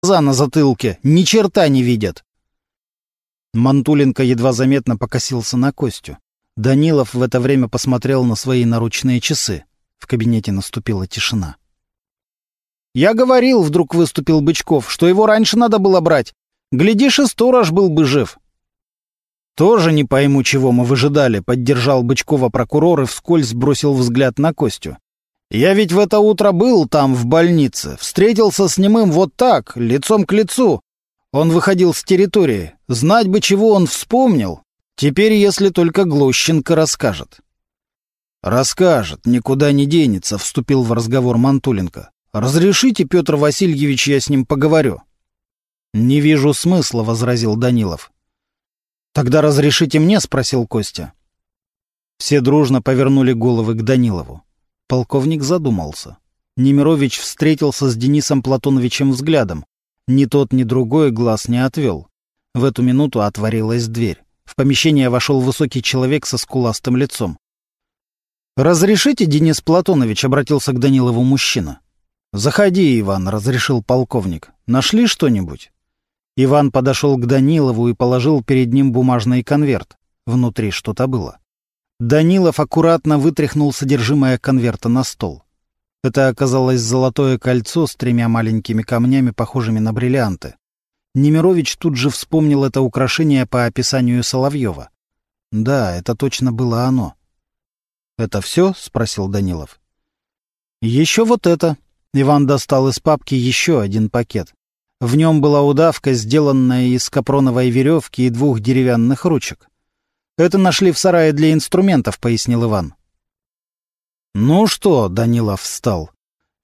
глаза на затылке ни черта не видят. Мантуленко едва заметно покосился на Костю. Данилов в это время посмотрел на свои наручные часы. В кабинете наступила тишина. «Я говорил, — вдруг выступил Бычков, — что его раньше надо было брать. Глядишь, и сторож был бы жив». «Тоже не пойму, чего мы выжидали», — поддержал Бычкова прокурор и вскользь бросил взгляд на Костю. «Я ведь в это утро был там, в больнице, встретился с немым вот так, лицом к лицу. Он выходил с территории. Знать бы, чего он вспомнил. Теперь, если только Глущенко расскажет». «Расскажет, никуда не денется», — вступил в разговор Мантуленко. «Разрешите, Петр Васильевич, я с ним поговорю?» «Не вижу смысла», — возразил Данилов. «Тогда разрешите мне?» — спросил Костя. Все дружно повернули головы к Данилову. Полковник задумался. Немирович встретился с Денисом Платоновичем взглядом. Ни тот, ни другой глаз не отвел. В эту минуту отворилась дверь. В помещение вошел высокий человек со скуластым лицом. «Разрешите, Денис Платонович?» — обратился к Данилову мужчина. «Заходи, Иван», — разрешил полковник. «Нашли что-нибудь?» Иван подошел к Данилову и положил перед ним бумажный конверт. Внутри что-то было. Данилов аккуратно вытряхнул содержимое конверта на стол. Это оказалось золотое кольцо с 3 маленькими камнями, похожими на бриллианты. Немирович тут же вспомнил это украшение по описанию Соловьева. Да, это точно было оно. «Это все?» — спросил Данилов. «Еще вот это». Иван достал из папки еще один пакет. В нем была удавка, сделанная из капроновой веревки и 2 деревянных ручек. «Это нашли в сарае для инструментов», — пояснил Иван. «Ну что?» — Данилов встал.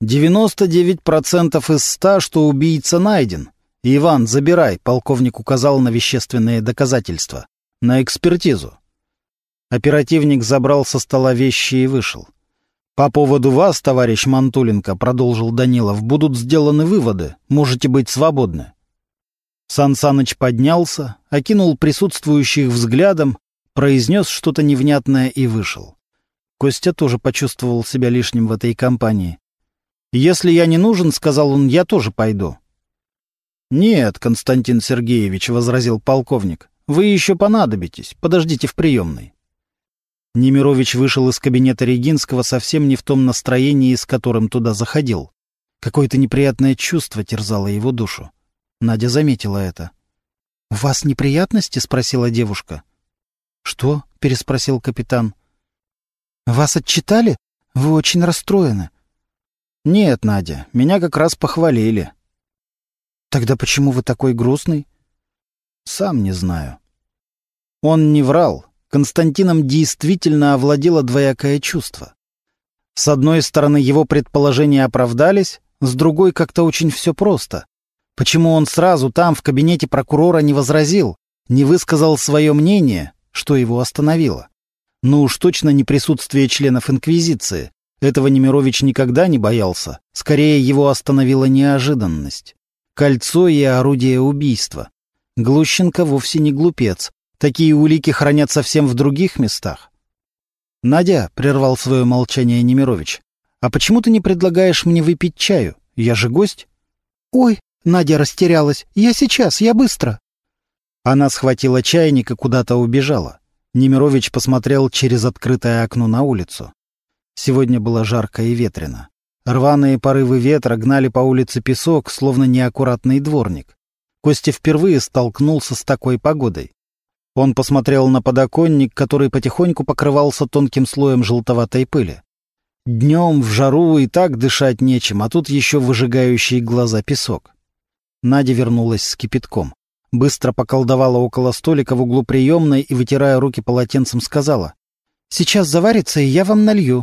99% из 100, что убийца найден. Иван, забирай», — полковник указал на вещественные доказательства. «На экспертизу». Оперативник забрал со стола вещи и вышел. «По поводу вас, товарищ Мантуленко, — продолжил Данилов, — будут сделаны выводы. Можете быть свободны». Сан Саныч поднялся, окинул присутствующих взглядом, произнес что-то невнятное и вышел. Костя тоже почувствовал себя лишним в этой компании. «Если я не нужен, — сказал он, — я тоже пойду». «Нет, Константин Сергеевич, — возразил полковник, — вы еще понадобитесь. Подождите в приемной». Немирович вышел из кабинета Регинского совсем не в том настроении, с которым туда заходил. Какое-то неприятное чувство терзало его душу. Надя заметила это. «У вас неприятности?» — спросила девушка. «Что?» — переспросил капитан. «Вас отчитали? Вы очень расстроены». «Нет, Надя, меня как раз похвалили». «Тогда почему вы такой грустный?» «Сам не знаю». Он не врал. Константином действительно овладело двоякое чувство. С одной стороны, его предположения оправдались, с другой, как-то очень все просто. Почему он сразу там, в кабинете прокурора, не возразил, не высказал свое мнение, что его остановило? Ну уж точно не присутствие членов Инквизиции. Этого Немирович никогда не боялся. Скорее, его остановила неожиданность. Кольцо и орудие убийства. Глущенко вовсе не глупец. Такие улики хранят совсем в других местах. «Надя», — прервал свое молчание Немирович, — «а почему ты не предлагаешь мне выпить чаю? Я же гость». «Ой», — Надя растерялась, — «я сейчас, я быстро». Она схватила чайник и куда-то убежала. Немирович посмотрел через открытое окно на улицу. Сегодня было жарко и ветрено. Рваные порывы ветра гнали по улице песок, словно неаккуратный дворник. Костя впервые столкнулся с такой погодой. Он посмотрел на подоконник, который потихоньку покрывался тонким слоем желтоватой пыли. Днем в жару и так дышать нечем, а тут еще выжигающий глаза песок. Надя вернулась с кипятком. Быстро поколдовала около столика в углу приемной и, вытирая руки полотенцем, сказала: «Сейчас заварится, и я вам налью».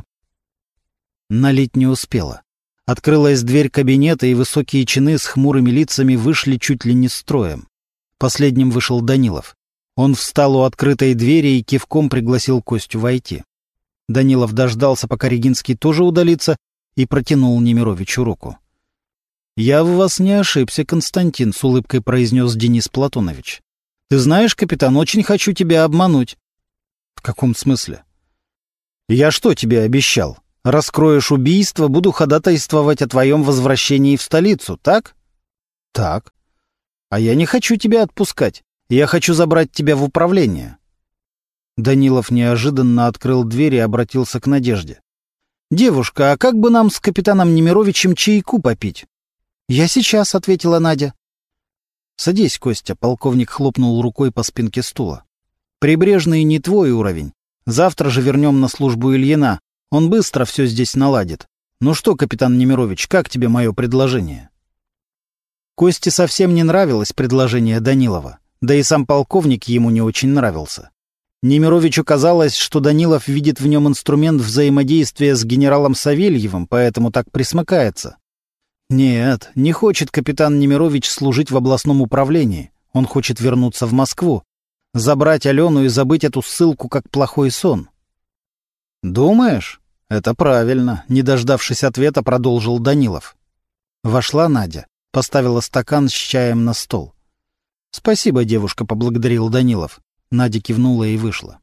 Налить не успела. Открылась дверь кабинета, и высокие чины с хмурыми лицами вышли чуть ли не строем. Последним вышел Данилов. Он встал у открытой двери и кивком пригласил Костю войти. Данилов дождался, пока Регинский тоже удалится, и протянул Немировичу руку. «Я в вас не ошибся, Константин», — с улыбкой произнес Денис Платонович. «Ты знаешь, капитан, очень хочу тебя обмануть». «В каком смысле?» «Я что тебе обещал? Раскроешь убийство, буду ходатайствовать о твоем возвращении в столицу, так?» Так. А я не хочу тебя отпускать. Я хочу забрать тебя в управление. Данилов неожиданно открыл дверь и обратился к Надежде. «Девушка, а как бы нам с капитаном Немировичем чайку попить?» «Я сейчас», — ответила Надя. «Садись, Костя», — полковник хлопнул рукой по спинке стула. «Прибрежный не твой уровень. Завтра же вернем на службу Ильина. Он быстро все здесь наладит. Ну что, капитан Немирович, как тебе мое предложение?» Косте совсем не нравилось предложение Данилова, да и сам полковник ему не очень нравился. Немировичу казалось, что Данилов видит в нем инструмент взаимодействия с генералом Савельевым, поэтому так присмыкается. Нет, не хочет капитан Немирович служить в областном управлении. Он хочет вернуться в Москву, забрать Алену и забыть эту ссылку как плохой сон. «Думаешь? Это правильно», — не дождавшись ответа, продолжил Данилов. Вошла Надя, поставила стакан с чаем на стол. «Спасибо, девушка», — поблагодарил Данилов. Надя кивнула и вышла.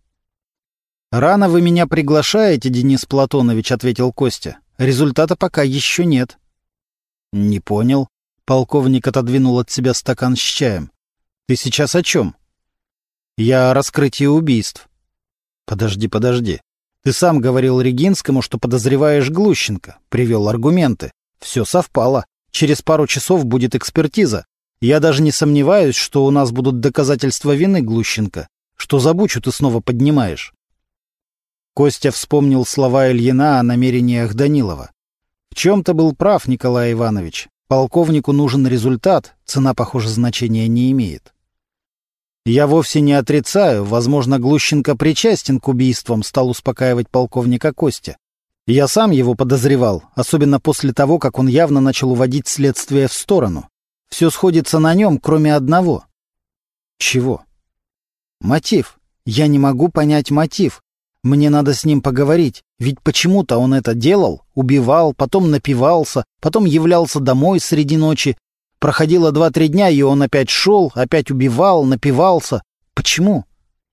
«Рано вы меня приглашаете, Денис Платонович», — ответил Костя. «Результата пока еще нет». «Не понял». Полковник отодвинул от себя стакан с чаем. «Ты сейчас о чем?» «Я о раскрытии убийств». «Подожди. Ты сам говорил Регинскому, что подозреваешь Глущенко. Привел аргументы. Все совпало. Через пару часов будет экспертиза. Я даже не сомневаюсь, что у нас будут доказательства вины Глущенко. Что за бучу ты снова поднимаешь?» Костя вспомнил слова Ильина о намерениях Данилова. В чем-то был прав Николай Иванович. Полковнику нужен результат, цена, похоже, значения не имеет. «Я вовсе не отрицаю, возможно, Глущенко причастен к убийствам», — стал успокаивать полковника Костя. «Я сам его подозревал, особенно после того, как он явно начал уводить следствие в сторону. Все сходится на нем, кроме одного». «Чего?» «Мотив. Я не могу понять мотив. Мне надо с ним поговорить, ведь почему-то он это делал, убивал, потом напивался, потом являлся домой среди ночи. Проходило 2-3 дня, и он опять шел, опять убивал, напивался. Почему?»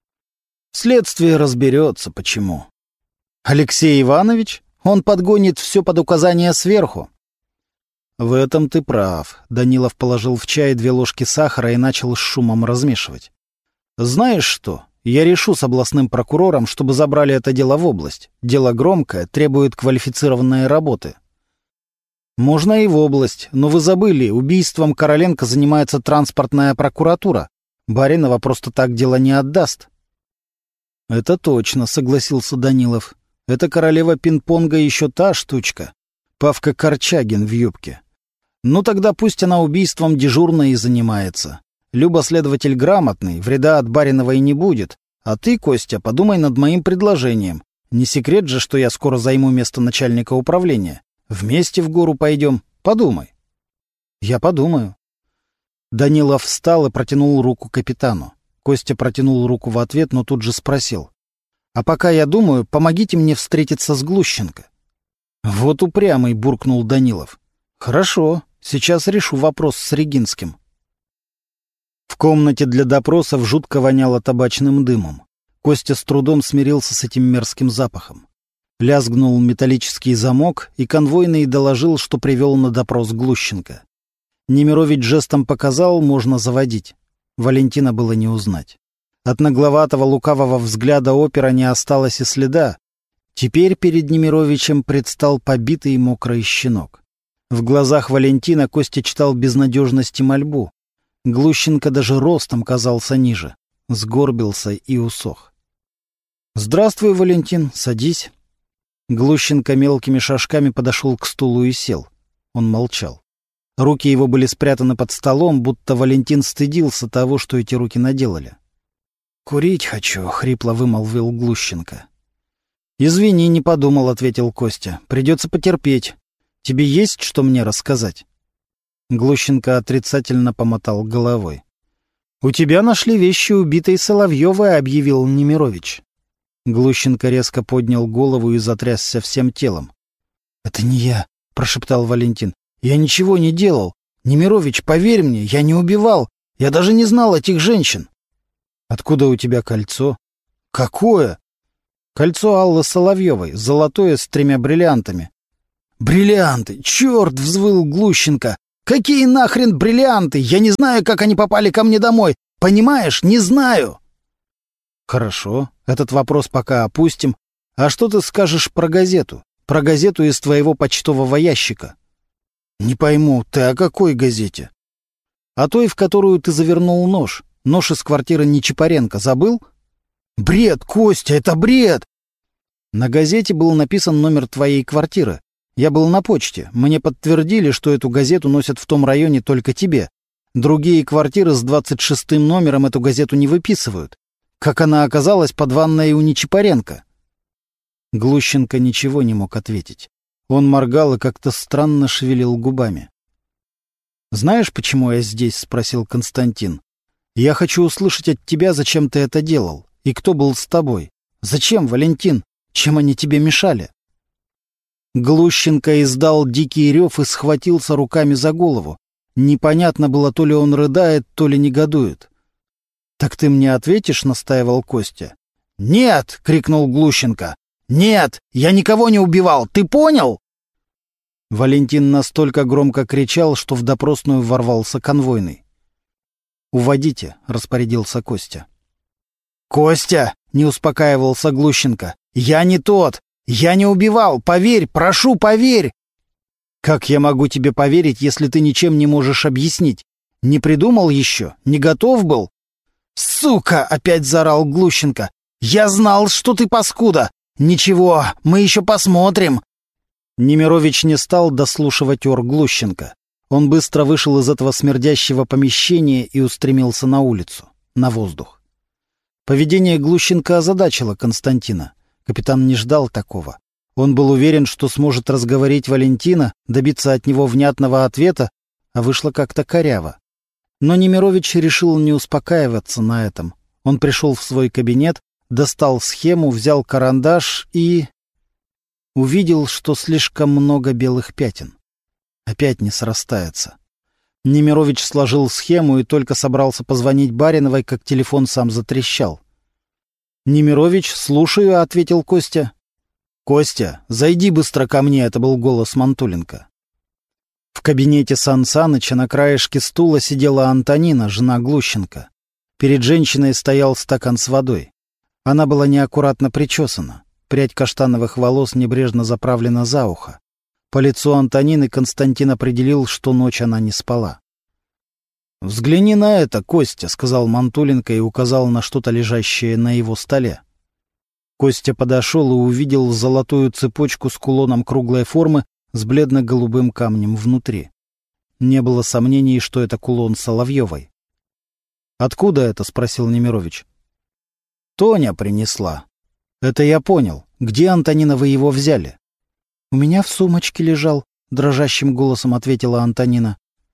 «Следствие разберется, почему». «Алексей Иванович? Он подгонит все под указания сверху». «В этом ты прав», — Данилов положил в чай 2 ложки сахара и начал с шумом размешивать. «Знаешь что? Я решу с областным прокурором, чтобы забрали это дело в область. Дело громкое, требует квалифицированной работы». «Можно и в область, но вы забыли, убийством Короленко занимается транспортная прокуратура. Баринова просто так дело не отдаст». «Это точно», — согласился Данилов. «Это королева пинг-понга еще та штучка. Павка Корчагин в юбке. Ну тогда пусть она убийством дежурной и занимается. Люба следователь грамотный, вреда от Бариновой не будет. А ты, Костя, подумай над моим предложением. Не секрет же, что я скоро займу место начальника управления. Вместе в гору пойдем. Подумай». «Я подумаю». Данилов встал и протянул руку капитану. Костя протянул руку в ответ, но тут же спросил. «А пока я думаю, помогите мне встретиться с Глущенко». «Вот упрямый», — буркнул Данилов. «Хорошо, сейчас решу вопрос с Регинским». В комнате для допросов жутко воняло табачным дымом. Костя с трудом смирился с этим мерзким запахом. Лязгнул металлический замок, и конвойный доложил, что привел на допрос Глущенко. Немирович жестом показал, можно заводить. Валентина было не узнать. От нагловатого лукавого взгляда опера не осталось и следа. Теперь перед Немировичем предстал побитый и мокрый щенок. В глазах Валентина Костя читал безнадежность и мольбу. Глущенко даже ростом казался ниже. Сгорбился и усох. «Здравствуй, Валентин, садись». Глущенко мелкими шажками подошел к стулу и сел. Он молчал. Руки его были спрятаны под столом, будто Валентин стыдился того, что эти руки наделали. «Курить хочу», — хрипло вымолвил Глущенко. «Извини, не подумал», — ответил Костя. «Придется потерпеть. Тебе есть что мне рассказать?» Глущенко отрицательно помотал головой. «У тебя нашли вещи убитой Соловьевой», — объявил Немирович. Глущенко резко поднял голову и затрясся всем телом. «Это не я», — прошептал Валентин. «Я ничего не делал. Немирович, поверь мне, я не убивал. Я даже не знал этих женщин». «Откуда у тебя кольцо?» «Какое?» «Кольцо Аллы Соловьевой, золотое с 3 бриллиантами». «Бриллианты! Черт!» — взвыл Глущенко. Какие нахрен бриллианты? Я не знаю, как они попали ко мне домой. Понимаешь, не знаю. Хорошо, этот вопрос пока опустим. А что ты скажешь про газету? Про газету из твоего почтового ящика? Не пойму, ты о какой газете? О той, в которую ты завернул нож. Нож из квартиры Нечипаренко. Забыл? Бред, Костя, это бред! На газете был написан номер твоей квартиры. Я был на почте. Мне подтвердили, что эту газету носят в том районе только тебе. Другие квартиры с 26-м номером эту газету не выписывают. Как она оказалась под ванной у Нечипаренко? Глущенко ничего не мог ответить. Он моргал и как-то странно шевелил губами. «Знаешь, почему я здесь?» — спросил Константин. «Я хочу услышать от тебя, зачем ты это делал, и кто был с тобой. Зачем, Валентин? Чем они тебе мешали?» Глущенко издал дикий рев и схватился руками за голову. Непонятно было, то ли он рыдает, то ли негодует. «Так ты мне ответишь?» — настаивал Костя. «Нет!» — крикнул Глущенко. «Нет! Я никого не убивал! Ты понял?» Валентин настолько громко кричал, что в допросную ворвался конвойный. «Уводите», — распорядился Костя. «Костя!» — не успокаивался Глущенко. «Я не тот! Я не убивал! Поверь! Прошу, поверь!» «Как я могу тебе поверить, если ты ничем не можешь объяснить? Не придумал еще? Не готов был?» «Сука!» — опять заорал Глущенко. «Я знал, что ты паскуда! Ничего, мы еще посмотрим!» Немирович не стал дослушивать ор Глущенко. Он быстро вышел из этого смердящего помещения и устремился на улицу, на воздух. Поведение Глущенко озадачило Константина. Капитан не ждал такого. Он был уверен, что сможет разговорить Валентина, добиться от него внятного ответа, а вышло как-то коряво. Но Немирович решил не успокаиваться на этом. Он пришел в свой кабинет, достал схему, взял карандаш и... увидел, что слишком много белых пятен. Опять не срастается. Немирович сложил схему и только собрался позвонить Бариновой, как телефон сам затрещал. «Немирович, слушаю», — ответил Костя. «Костя, зайди быстро ко мне», — это был голос Мантуленко. В кабинете Сан Саныча на краешке стула сидела Антонина, жена Глущенко. Перед женщиной стоял стакан с водой. Она была неаккуратно причесана. Прядь каштановых волос небрежно заправлена за ухо. По лицу Антонины Константин определил, что ночь она не спала. «Взгляни на это, Костя», — сказал Мантуленко и указал на что-то лежащее на его столе. Костя подошел и увидел золотую цепочку с кулоном круглой формы с бледно-голубым камнем внутри. Не было сомнений, что это кулон Соловьевой. «Откуда это?» — спросил Немирович. «Тоня принесла». «Это я понял. Где, Антонина, вы его взяли?» «У меня в сумочке лежал», — дрожащим голосом ответила Антонина.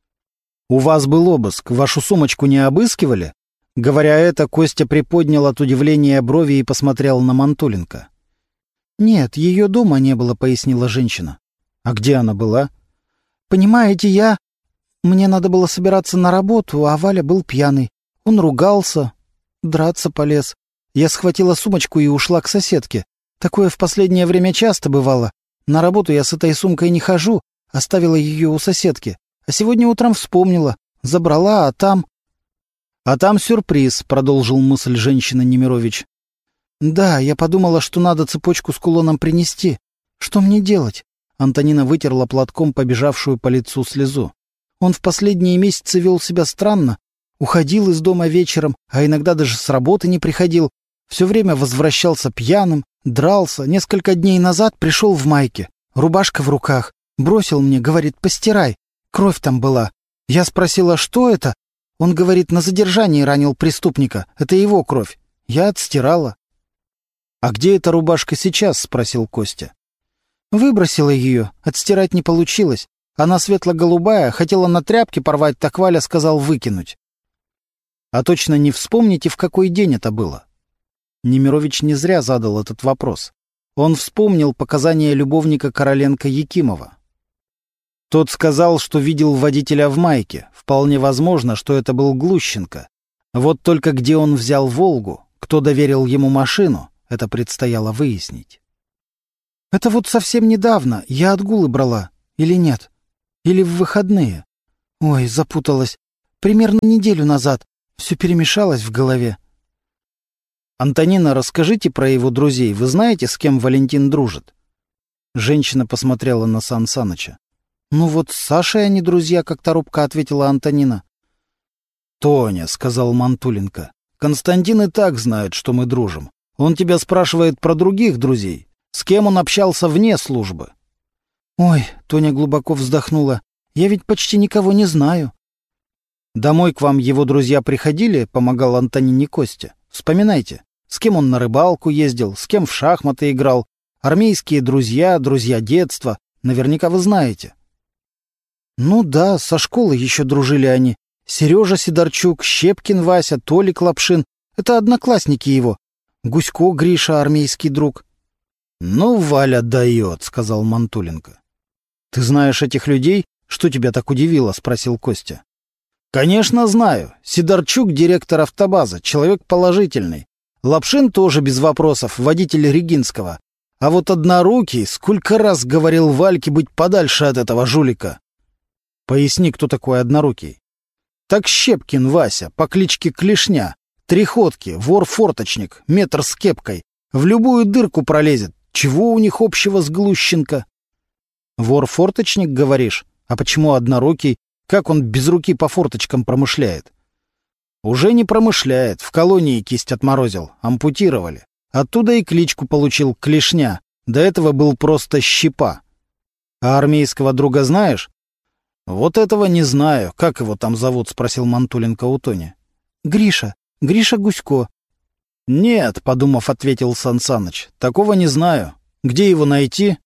«У вас был обыск. Вашу сумочку не обыскивали?» Говоря это, Костя приподнял от удивления брови и посмотрел на Мантуленко. «Нет, ее дома не было», — пояснила женщина. «А где она была?» «Понимаете, Мне надо было собираться на работу, а Валя был пьяный. Он ругался, драться полез. Я схватила сумочку и ушла к соседке. Такое в последнее время часто бывало. На работу я с этой сумкой не хожу, оставила ее у соседки. А сегодня утром вспомнила, забрала, а там...» «А там сюрприз», — продолжил мысль женщины Немирович. «Да, я подумала, что надо цепочку с кулоном принести. Что мне делать?» Антонина вытерла платком побежавшую по лицу слезу. «Он в последние месяцы вел себя странно. Уходил из дома вечером, а иногда даже с работы не приходил. Все время возвращался пьяным, дрался. Несколько дней назад пришел в майке, рубашка в руках. Бросил мне, говорит, постирай. Кровь там была. Я спросила, что это? Он говорит, на задержании ранил преступника. Это его кровь. Я отстирала». «А где эта рубашка сейчас?» — спросил Костя. «Выбросила ее. Отстирать не получилось. Она светло-голубая. Хотела на тряпке порвать, так Валя сказал выкинуть». «А точно не вспомните, в какой день это было?» Немирович не зря задал этот вопрос. Он вспомнил показания любовника Короленко Якимова. Тот сказал, что видел водителя в майке. Вполне возможно, что это был Глущенко. Вот только где он взял «Волгу», кто доверил ему машину, это предстояло выяснить. «Это вот совсем недавно. Я отгулы брала. Или нет? Или в выходные?» Ой, запуталась. Примерно неделю назад. Все перемешалось в голове. Антонина, расскажите про его друзей. Вы знаете, с кем Валентин дружит? Женщина посмотрела на Сан Саныча. Ну вот с Сашей они друзья, как-то робко ответила Антонина. Тоня, сказал Мантуленко, Константин и так знает, что мы дружим. Он тебя спрашивает про других друзей. С кем он общался вне службы? Ой, Тоня глубоко вздохнула. Я ведь почти никого не знаю. Домой к вам его друзья приходили, помогал Антонине Костя. Вспоминайте, с кем он на рыбалку ездил, с кем в шахматы играл. Армейские друзья, друзья детства. Наверняка вы знаете. Ну да, со школы еще дружили они. Сережа Сидорчук, Щепкин Вася, Толик Лапшин. Это одноклассники его. Гусько Гриша, армейский друг. Ну, Валя дает, сказал Мантуленко. Ты знаешь этих людей? Что тебя так удивило? Спросил Костя. Конечно, знаю. Сидорчук — директор автобаза, человек положительный. Лапшин тоже без вопросов, водитель Регинского. А вот Однорукий сколько раз говорил Вальке быть подальше от этого жулика. Поясни, кто такой Однорукий. Так Щепкин Вася, по кличке Клешня, Триходки, вор-форточник, метр с кепкой. В любую дырку пролезет. Чего у них общего с Глущенко? Вор-форточник, говоришь? А почему Однорукий? Как он без руки по форточкам промышляет? Уже не промышляет. В колонии кисть отморозил. Ампутировали. Оттуда и кличку получил Клешня. До этого был просто Щепа. А армейского друга знаешь? Вот этого не знаю. Как его там зовут? Спросил Мантуленко у Тони. Гриша. Гриша Гусько. Нет, подумав, ответил Сан Саныч. Такого не знаю. Где его найти?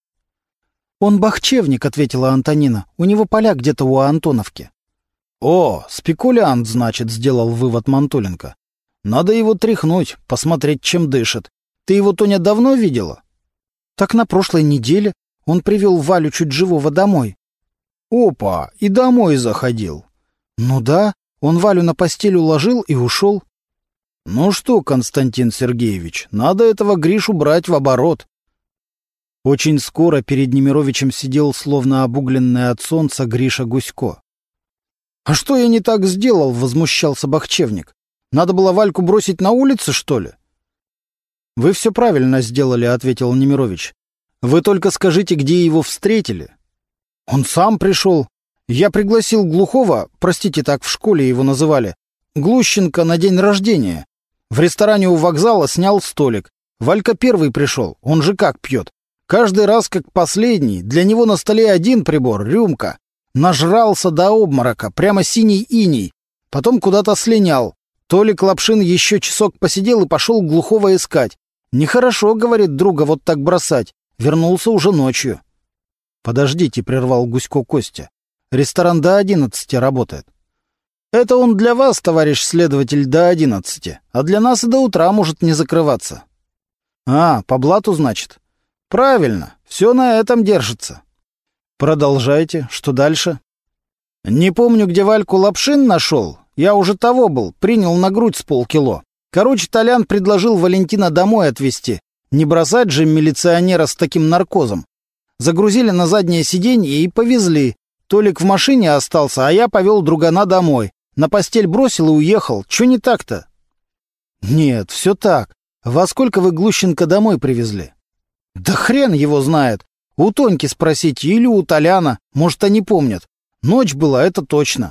Он бахчевник, ответила Антонина. У него поля где-то у Антоновки. О, спекулянт, значит, сделал вывод Мантуленко. Надо его тряхнуть, посмотреть, чем дышит. Ты его, Тоня, давно видела? Так на прошлой неделе. Он привел Валю чуть живого домой. Опа, и домой заходил. Ну да, он Валю на постель уложил и ушел. Ну что, Константин Сергеевич, надо этого Гришу брать в оборот. Очень скоро перед Немировичем сидел, словно обугленный от солнца, Гриша Гусько. «А что я не так сделал?» — возмущался бахчевник. «Надо было Вальку бросить на улице, что ли?» «Вы все правильно сделали», — ответил Немирович. «Вы только скажите, где его встретили». «Он сам пришел. Я пригласил Глухого, простите, так в школе его называли, Глущенко на день рождения. В ресторане у вокзала снял столик. Валька первый пришел, он же как пьет. Каждый раз как последний, для него на столе один прибор, рюмка. Нажрался до обморока, прямо синий иней. Потом куда-то слинял. Толик Лапшин еще часок посидел и пошел Глухого искать. Нехорошо, говорит, друга вот так бросать. Вернулся уже ночью. «Подождите», — прервал Гусько Костя. «Ресторан до 11 работает». «Это он для вас, товарищ следователь, до 11, а для нас и до утра может не закрываться». «А, по блату, значит?» «Правильно, все на этом держится». «Продолжайте. Что дальше?» «Не помню, где Вальку Лапшин нашел. Я уже того был, принял на грудь с полкило. Короче, Толян предложил Валентина домой отвезти. Не бросать же милиционера с таким наркозом. Загрузили на заднее сиденье и повезли. Толик в машине остался, а я повел другана домой. На постель бросил и уехал. Че не так-то?» «Нет, все так. Во сколько вы Глущенко домой привезли?» «Да хрен его знает. У Тоньки спросите или у Толяна. Может, они помнят. Ночь была, это точно».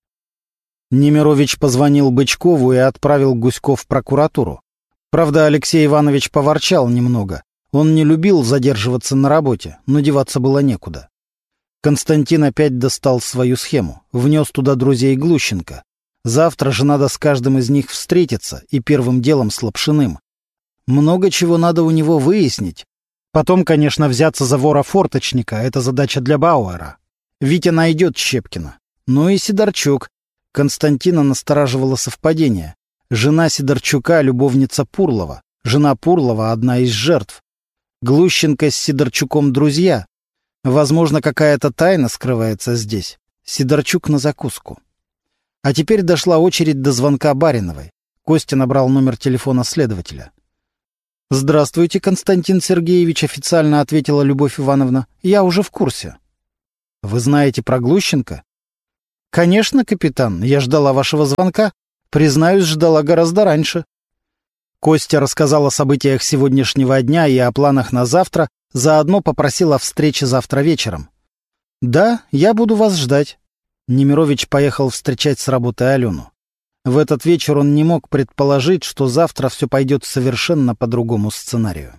Немирович позвонил Бычкову и отправил Гусько в прокуратуру. Правда, Алексей Иванович поворчал немного. Он не любил задерживаться на работе, но деваться было некуда. Константин опять достал свою схему, внес туда друзей Глущенко. Завтра же надо с каждым из них встретиться, и первым делом с Лапшиным. Много чего надо у него выяснить. Потом, конечно, взяться за вора-форточника — это задача для Бауэра. Витя найдет Щепкина. Ну и Сидорчук. Константина настораживало совпадение. Жена Сидорчука — любовница Пурлова. Жена Пурлова — одна из жертв. Глущенко с Сидорчуком друзья. Возможно, какая-то тайна скрывается здесь. Сидорчук на закуску. А теперь дошла очередь до звонка Бариновой. Костя набрал номер телефона следователя. «Здравствуйте, Константин Сергеевич», — официально ответила Любовь Ивановна. «Я уже в курсе». «Вы знаете про Глущенко?» «Конечно, капитан, я ждала вашего звонка. Признаюсь, ждала гораздо раньше». Костя рассказал о событиях сегодняшнего дня и о планах на завтра, заодно попросил о встрече завтра вечером. «Да, я буду вас ждать». Немирович поехал встречать с работы Алену. В этот вечер он не мог предположить, что завтра все пойдет совершенно по другому сценарию.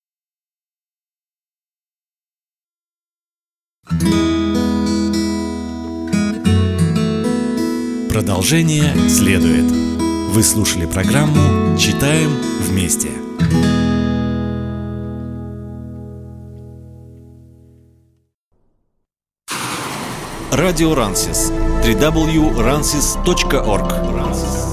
Продолжение следует. Вы слушали программу «Читаем вместе». Радио Рансис. www.ransis.org.